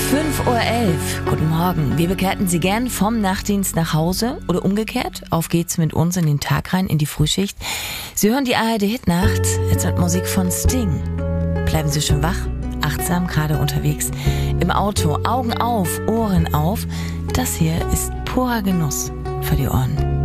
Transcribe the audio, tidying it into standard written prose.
5:11 Uhr. Guten Morgen. Wir begleiten Sie gern vom Nachtdienst nach Hause oder umgekehrt. Auf geht's mit uns in den Tag rein, in die Frühschicht. Sie hören die ARD Hitnacht, jetzt mit Musik von Sting. Bleiben Sie schon wach, achtsam, gerade unterwegs. Im Auto, Augen auf, Ohren auf. Das hier ist purer Genuss für die Ohren.